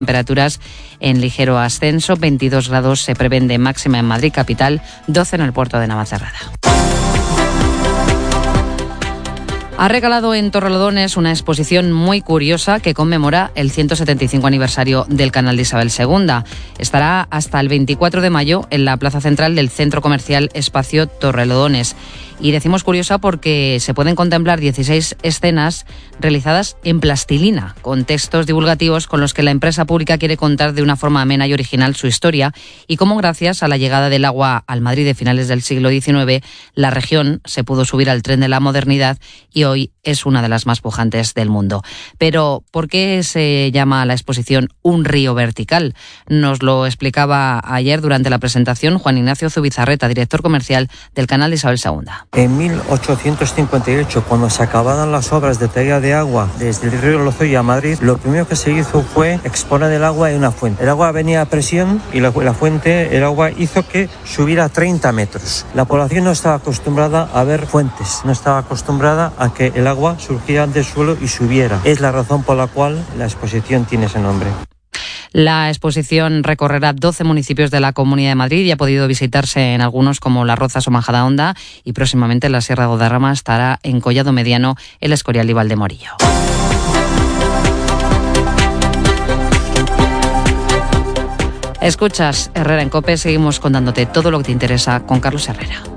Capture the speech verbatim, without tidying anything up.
Temperaturas en ligero ascenso, veintidós grados se prevén de máxima en Madrid capital, doce en el puerto de Navacerrada. Ha regalado en Torrelodones una exposición muy curiosa que conmemora el ciento setenta y cinco aniversario del canal de Isabel segunda. Estará hasta el veinticuatro de mayo en la plaza central del centro comercial Espacio Torrelodones. Y decimos curiosa porque se pueden contemplar dieciséis escenas realizadas en plastilina, con textos divulgativos con los que la empresa pública quiere contar de una forma amena y original su historia y cómo gracias a la llegada del agua al Madrid de finales del siglo diecinueve, la región se pudo subir al tren de la modernidad y hoy es una de las más pujantes del mundo. Pero, ¿por qué se llama a la exposición Un río vertical? Nos lo explicaba ayer durante la presentación Juan Ignacio Zubizarreta, director comercial del canal de Isabel segunda. En mil ochocientos cincuenta y ocho, cuando se acabaron las obras de tarea de agua desde el río Lozoya a Madrid, lo primero que se hizo fue exponer el agua en una fuente. El agua venía a presión y la, la fuente, el agua hizo que subiera treinta metros. La población no estaba acostumbrada a ver fuentes, no estaba acostumbrada a que el agua surgía del suelo y subiera. Es la razón por la cual la exposición tiene ese nombre. La exposición recorrerá doce municipios de la Comunidad de Madrid y ha podido visitarse en algunos como Las Rozas o Majadahonda, y próximamente la Sierra de Guadarrama estará en Collado Mediano, El Escorial y Valdemorillo. Escuchas Herrera en COPE, seguimos contándote todo lo que te interesa con Carlos Herrera.